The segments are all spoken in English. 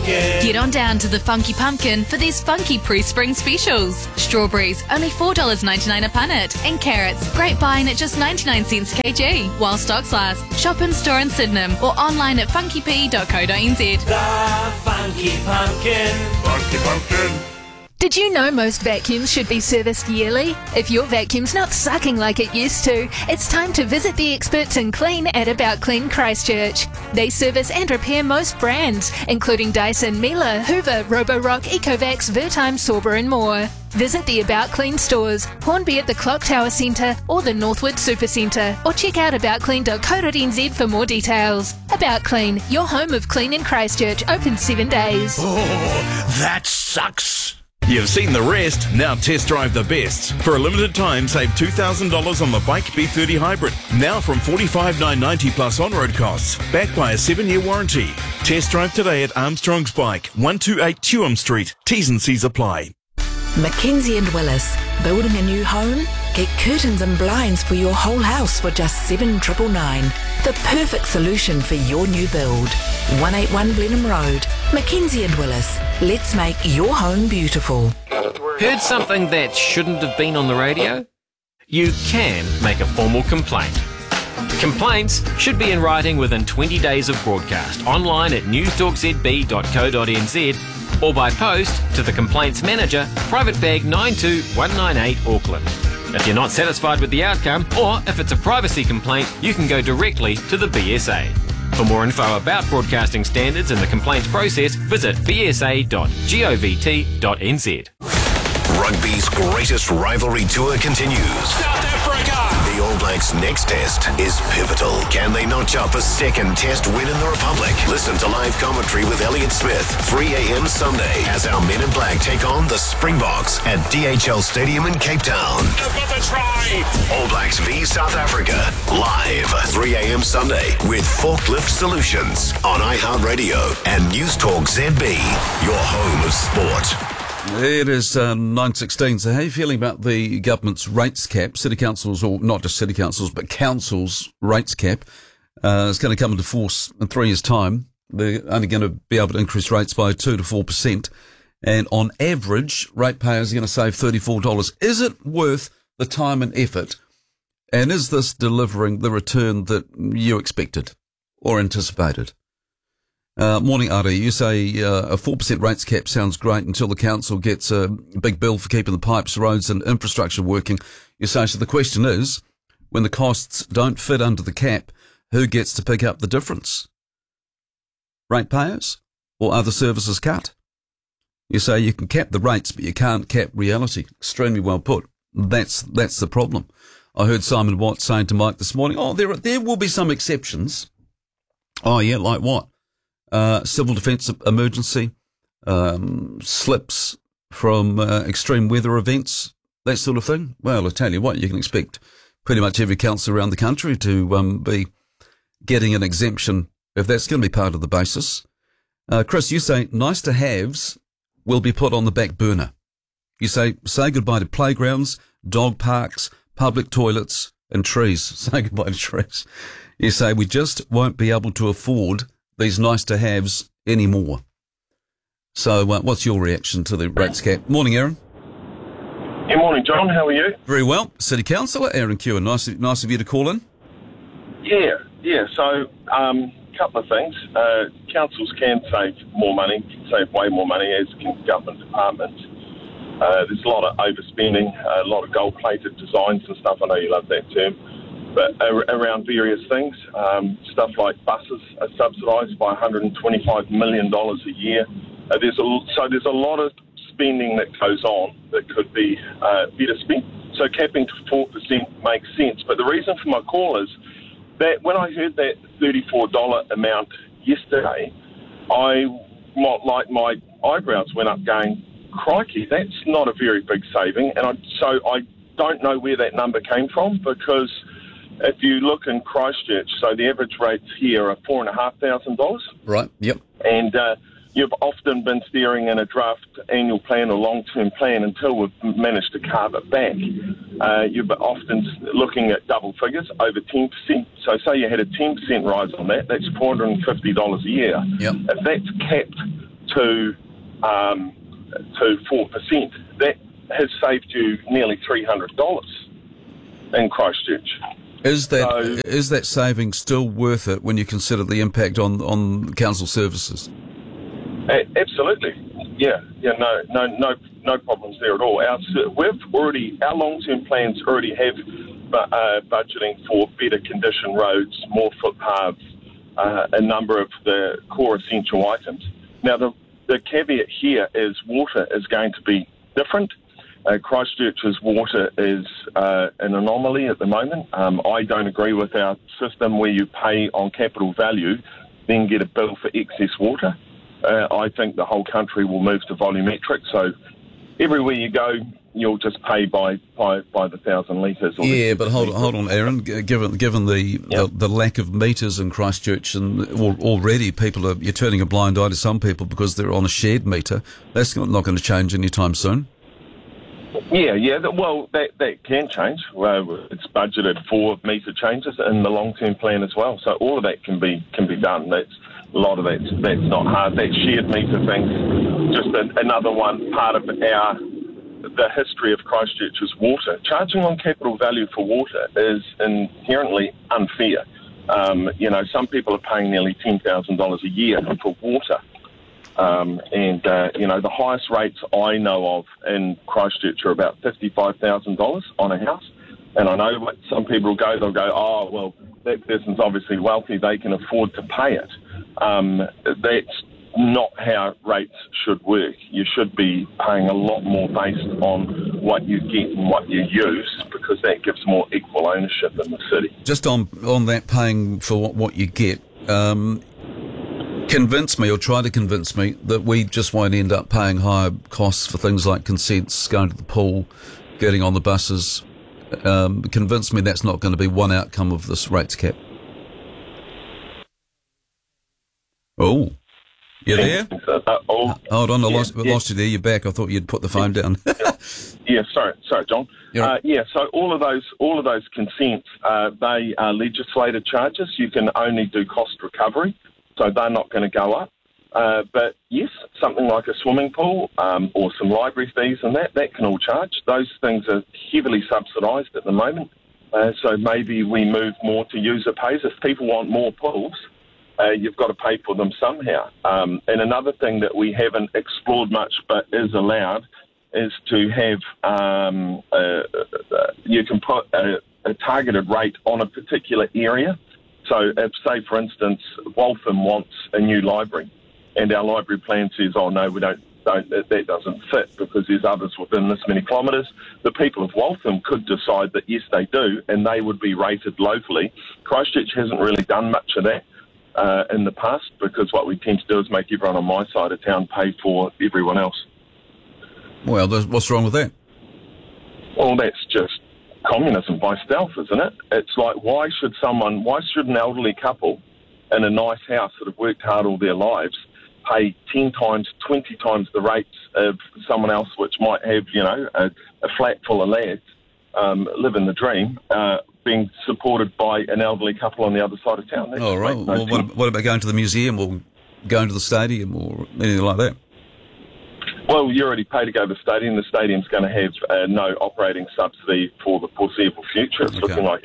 Pumpkin. Get on down to the Funky Pumpkin for these funky pre-spring specials. Strawberries, only $4.99 a punnet. And carrots, great buying at just 99 cents a kg. While stocks last, shop in store in Sydenham or online at funkyp.co.nz. The Funky Pumpkin. Funky Pumpkin. Did you know most vacuums should be serviced yearly? If your vacuum's not sucking like it used to, it's time to visit the experts in clean at About Clean Christchurch. They service and repair most brands, including Dyson, Miele, Hoover, Roborock, Ecovacs, Vertime, Sorber and more. Visit the About Clean stores, Hornby at the Clock Tower Centre or the Northwood Supercentre, or check out aboutclean.co.nz for more details. About Clean, your home of clean in Christchurch, open 7 days. Oh, that sucks. You've seen the rest, now test drive the best. For a limited time, save $2,000 on the Bike B30 Hybrid. Now from $45,990 plus on-road costs, backed by a 7-year warranty. Test drive today at Armstrong's Bike, 128 Tuam Street. T's and C's apply. Mackenzie and Willis, building a new home? Get curtains and blinds for your whole house for just $7,999. The perfect solution for your new build. 181 Blenheim Road, Mackenzie and Willis. Let's make your home beautiful. Heard something that shouldn't have been on the radio? You can make a formal complaint. Complaints should be in writing within 20 days of broadcast, online at newstalkzb.co.nz or by post to the Complaints Manager, Private Bag 92198 Auckland. If you're not satisfied with the outcome, or if it's a privacy complaint, you can go directly to the BSA. For more info about broadcasting standards and the complaints process, visit bsa.govt.nz. Rugby's greatest rivalry tour continues. South Africa. The All Blacks' next test is pivotal. Can they notch up a second test win in the Republic? Listen to live commentary with Elliot Smith, 3 a.m. Sunday, as our Men in Black take on the Springboks at DHL Stadium in Cape Town. Another try. All Blacks v South Africa, live, 3 a.m. Sunday, with Forklift Solutions on iHeartRadio and News Talk ZB, your home of sport. It is 9:16. So how are you feeling about the government's rates cap? City councils, or not just city councils, but councils' rates cap. It's going to come into force in 3 years' time. They're only going to be able to increase rates by 2 to 4%. And on average, ratepayers are going to save $34. Is it worth the time and effort? And is this delivering the return that you expected or anticipated? Morning, Ari. You say a 4% rates cap sounds great until the council gets a big bill for keeping the pipes, roads and infrastructure working. You say, so the question is, when the costs don't fit under the cap, who gets to pick up the difference? Ratepayers or other services cut? You say you can cap the rates, but you can't cap reality. Extremely well put. That's the problem. I heard Simon Watt saying to Mike this morning, there will be some exceptions. Oh, yeah, like what? Civil defence emergency, slips from extreme weather events, that sort of thing. Well, I tell you what, you can expect pretty much every council around the country to be getting an exemption if that's going to be part of the basis. Chris, you say nice to haves will be put on the back burner. You say goodbye to playgrounds, dog parks, public toilets and trees. Say goodbye to trees. You say we just won't be able to afford these nice to haves anymore. So what's your reaction to the rates cap? Morning, Aaron. Good morning, John. How are you? Very well. City Councillor Aaron Kewen. Nice of you to call in. Yeah. So, couple of things. Councils can save more money, save way more money, as can government departments. There's a lot of overspending, a lot of gold-plated designs and stuff. I know you love that term. But around various things, stuff like buses are subsidised by $125 million a year. There's a lot of spending that goes on that could be better spent. So capping to 4% makes sense. But the reason for my call is that when I heard that $34 amount yesterday, my eyebrows went up going, crikey, that's not a very big saving. And I don't know where that number came from, because if you look in Christchurch, so the average rates here are $4,500. Right, yep. And you've often been staring in a draft annual plan or long-term plan until we've managed to carve it back. You're often looking at double figures, over 10%. So say you had a 10% rise on that, that's $450 a year. Yep. If that's capped to 4%. That has saved you nearly $300 in Christchurch. Is that saving still worth it when you consider the impact on council services? Absolutely. Yeah. No problems there at all. Our long-term plans already have budgeting for better condition roads, more footpaths, a number of the core essential items. Now, the caveat here is water is going to be different. Christchurch's water is an anomaly at the moment. I don't agree with our system where you pay on capital value, then get a bill for excess water. I think the whole country will move to volumetric, so everywhere you go, you'll just pay by the 1,000 litres. Yeah, but hold on, Aaron. Given the lack of meters in Christchurch, and already you're turning a blind eye to some people because they're on a shared meter. That's not going to change anytime soon. Yeah. Well, that can change. It's budgeted for meter changes in the long-term plan as well. So all of that can be done. A lot of that's not hard. That shared meter thing's just another one part of the history of Christchurch's water. Charging on capital value for water is inherently unfair. Some people are paying nearly $10,000 a year for water. The highest rates I know of in Christchurch are about $55,000 on a house. And I know what some people they'll go, oh, well, that person's obviously wealthy, they can afford to pay it. That's not how rates should work. You should be paying a lot more based on what you get and what you use, because that gives more equal ownership in the city. Just on that paying for what you get, convince me, or try to convince me, that we just won't end up paying higher costs for things like consents, going to the pool, getting on the buses. Convince me that's not going to be one outcome of this rates cap. Oh, you there? Hold on, I lost you there. You're back. I thought you'd put the phone down. Yeah, sorry, John. So all of those consents, they are legislated charges. You can only do cost recovery, so they're not going to go up. But yes, something like a swimming pool or some library fees and that can all charge. Those things are heavily subsidised at the moment. So maybe we move more to user pays. If people want more pools, you've got to pay for them somehow. And another thing that we haven't explored much but is allowed is to have you can put a targeted rate on a particular area. So if, say, for instance, Waltham wants a new library, and our library plan says, oh, no, we don't, that doesn't fit because there's others within this many kilometres. The people of Waltham could decide that, yes, they do, and they would be rated locally. Christchurch hasn't really done much of that in the past, because what we tend to do is make everyone on my side of town pay for everyone else. Well, what's wrong with that? Well, that's just communism by stealth, isn't it? It's like, why should an elderly couple in a nice house that have worked hard all their lives pay 10 times, 20 times the rates of someone else which might have, a flat full of lads, living the dream, being supported by an elderly couple on the other side of town? All right. Well, what about going to the museum or going to the stadium or anything like that? Well, you already pay to go to the stadium. The stadium's going to have no operating subsidy for the foreseeable future. It's looking like...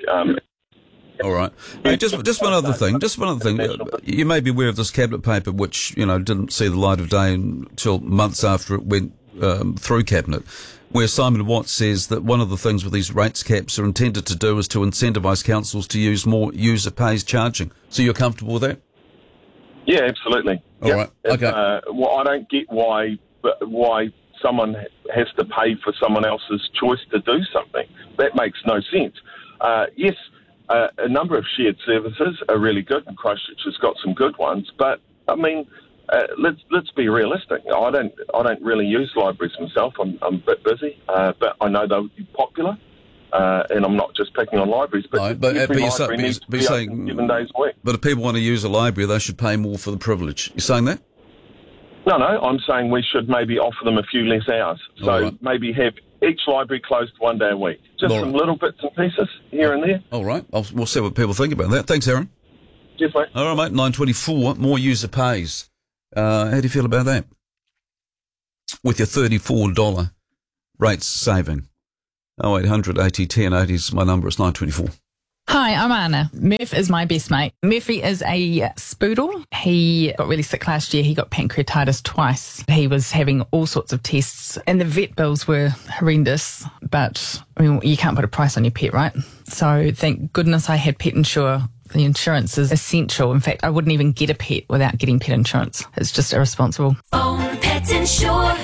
All right. Hey, just one other thing. You may be aware of this cabinet paper, which didn't see the light of day until months after it went through cabinet, where Simon Watt says that one of the things with these rates caps are intended to do is to incentivise councils to use more user pays charging. So you're comfortable with that? Yeah, absolutely. All right. Okay. I don't get why someone has to pay for someone else's choice to do something. That makes no sense. Yes. A number of shared services are really good, and Christchurch has got some good ones. But I mean, let's be realistic. I don't really use libraries myself. I'm a bit busy, but I know they'll be popular. And I'm not just picking on libraries, but every library needs to be open 7 days a week. But if people want to use a library, they should pay more for the privilege. You're saying that? No, I'm saying we should maybe offer them a few less hours. So maybe have each library closed 1 day a week. Just some little bits and pieces here and there. All right. We'll see what people think about that. Thanks, Aaron. Cheers, mate. All right, mate. 9:24. More user pays. How do you feel about that? With your $34 rates saving. 0800 80 10 80 is my number. It's 924. Hi, I'm Anna. Murph is my best mate. Murphy is a spoodle. He got really sick last year. He got pancreatitis twice. He was having all sorts of tests and the vet bills were horrendous. But, I mean, you can't put a price on your pet, right? So thank goodness I had Pet Insure. The insurance is essential. In fact, I wouldn't even get a pet without getting pet insurance. It's just irresponsible. Phone Pet Insure.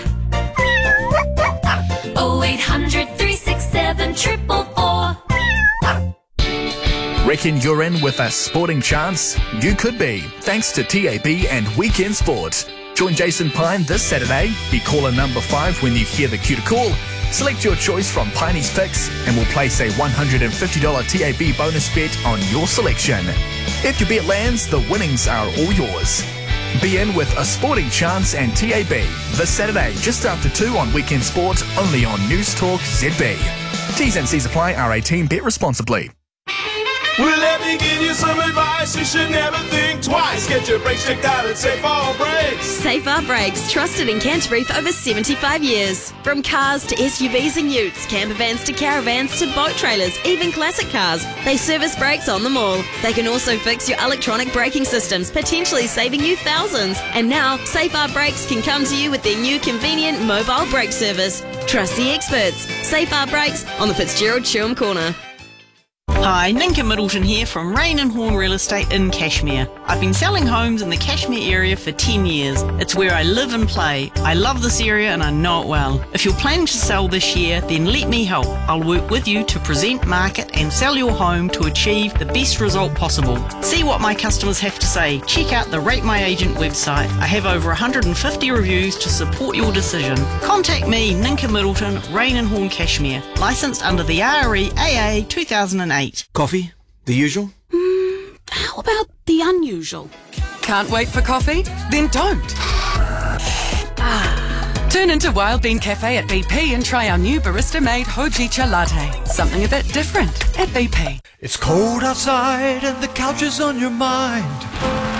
0800 367 444. Reckon you're in with a sporting chance? You could be, thanks to TAB and Weekend Sport. Join Jason Pine this Saturday. Be caller number 5 when you hear the cue to call. Select your choice from Piney's picks and we'll place a $150 TAB bonus bet on your selection. If your bet lands, the winnings are all yours. Be in with a sporting chance and TAB this Saturday just after 2 on Weekend Sport, only on News Talk ZB. T's and C's apply. R18. Bet responsibly. Well, let me give you some advice. You should never think twice. Get your brakes checked out at Safe Our Brakes. Safe Our Brakes, trusted in Canterbury for over 75 years. From cars to SUVs and utes, camper vans to caravans to boat trailers, even classic cars, they service brakes on them all. They can also fix your electronic braking systems, potentially saving you thousands. And now, Safe Our Brakes can come to you with their new convenient mobile brake service. Trust the experts. Safe Our Brakes on the Fitzgerald Chewham Corner. Hi, Ninka Middleton here from Rain and Horn Real Estate in Cashmere. I've been selling homes in the Cashmere area for 10 years. It's where I live and play. I love this area and I know it well. If you're planning to sell this year, then let me help. I'll work with you to present, market and sell your home to achieve the best result possible. See what my customers have to say. Check out the Rate My Agent website. I have over 150 reviews to support your decision. Contact me, Ninka Middleton, Rain and Horn Cashmere. Licensed under the REAA 2008. Coffee? The usual? How about the unusual? Can't wait for coffee? Then don't. Turn into Wild Bean Cafe at BP and try our new barista-made Hojicha latte. Something a bit different at BP. It's cold outside and the couch is on your mind.